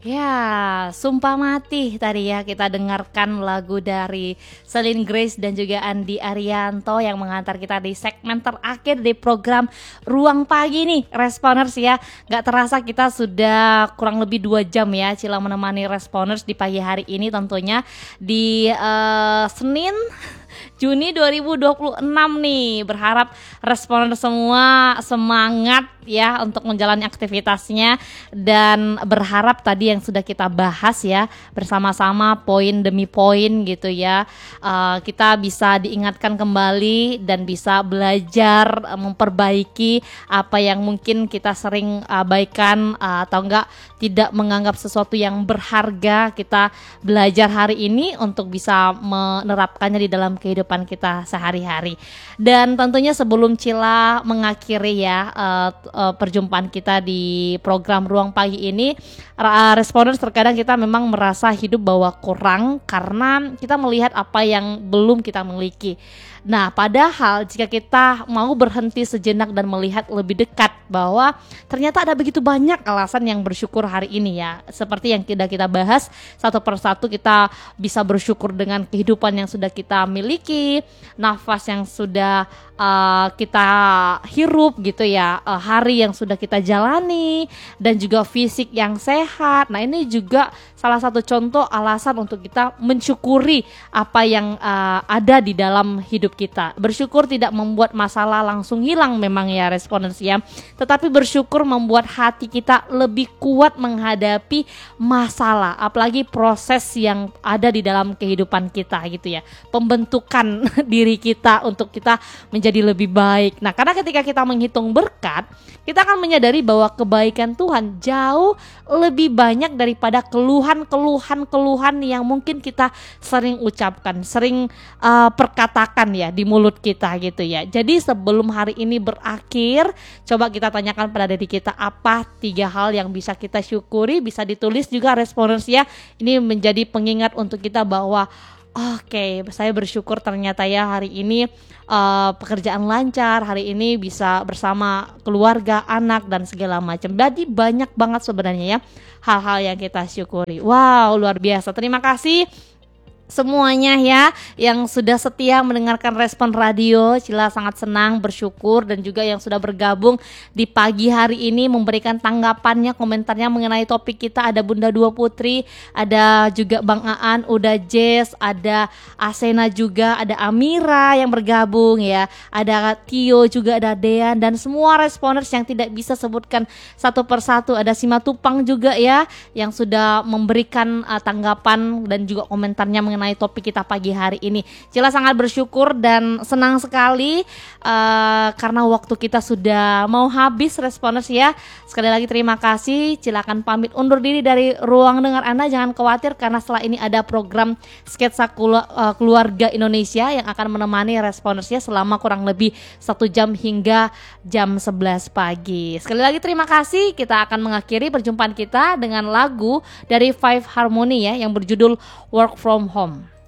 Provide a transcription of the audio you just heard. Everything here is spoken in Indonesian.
Ya, Sumpah Mati tadi ya kita dengarkan lagu dari Celine Grace dan juga Andi Arianto yang mengantar kita di segmen terakhir di program Ruang Pagi nih, Responers ya. Gak terasa kita sudah kurang lebih 2 jam ya Cila menemani Responers di pagi hari ini tentunya di Senin Juni 2026 nih. Berharap responden semua semangat ya untuk menjalani aktivitasnya, dan berharap tadi yang sudah kita bahas ya bersama-sama poin demi poin gitu ya, kita bisa diingatkan kembali dan bisa belajar memperbaiki apa yang mungkin kita sering abaikan atau enggak tidak menganggap sesuatu yang berharga. Kita belajar hari ini untuk bisa menerapkannya di dalam kehidupan kita sehari-hari. Dan tentunya sebelum Cila mengakhiri ya perjumpaan kita di program Ruang Pagi ini, responders terkadang kita memang merasa hidup bahwa kurang karena kita melihat apa yang belum kita miliki. Nah, padahal jika kita mau berhenti sejenak dan melihat lebih dekat bahwa ternyata ada begitu banyak alasan yang bersyukur hari ini ya. Seperti yang kita bahas satu persatu, kita bisa bersyukur dengan kehidupan yang sudah kita miliki, nafas yang sudah kita hirup gitu ya, hari yang sudah kita jalani, dan juga fisik yang sehat. Nah, ini juga salah satu contoh alasan untuk kita mensyukuri apa yang ada di dalam hidup kita. Bersyukur tidak membuat masalah langsung hilang memang ya responders ya, tetapi bersyukur membuat hati kita lebih kuat menghadapi masalah, apalagi proses yang ada di dalam kehidupan kita gitu ya, pembentukan diri kita untuk kita menjadi lebih baik. Nah, karena ketika kita menghitung berkat, kita akan menyadari bahwa kebaikan Tuhan jauh lebih banyak daripada keluhan yang mungkin kita sering ucapkan, sering perkatakan ya di mulut kita gitu ya. Jadi sebelum hari ini berakhir, coba kita tanyakan pada diri kita, apa 3 hal yang bisa kita syukuri. Bisa ditulis juga responders ya. Ini menjadi pengingat untuk kita bahwa Oke, saya bersyukur ternyata ya hari ini pekerjaan lancar, hari ini bisa bersama keluarga, anak dan segala macam. Jadi banyak banget sebenarnya ya hal-hal yang kita syukuri. Wow, luar biasa. Terima kasih semuanya ya yang sudah setia mendengarkan Respon Radio. Cila sangat senang, bersyukur, dan juga yang sudah bergabung di pagi hari ini memberikan tanggapannya, komentarnya mengenai topik kita. Ada Bunda Dua Putri, ada juga Bang Aan, udah Jess, ada Asena juga, ada Amira yang bergabung ya, ada Tio juga, ada Dean, dan semua responders yang tidak bisa sebutkan satu persatu. Ada Simatupang juga ya yang sudah memberikan tanggapan dan juga komentarnya mengenai topik kita pagi hari ini. Cila sangat bersyukur dan senang sekali karena waktu kita sudah mau habis responders ya. Sekali lagi terima kasih. Cila akan pamit undur diri dari ruang dengar Anda. Jangan khawatir karena setelah ini ada program Sketsa Keluarga Indonesia yang akan menemani respondersnya selama kurang lebih 1 jam hingga jam 11 pagi. Sekali lagi terima kasih. Kita akan mengakhiri perjumpaan kita dengan lagu dari Five Harmony ya yang berjudul Work From Home.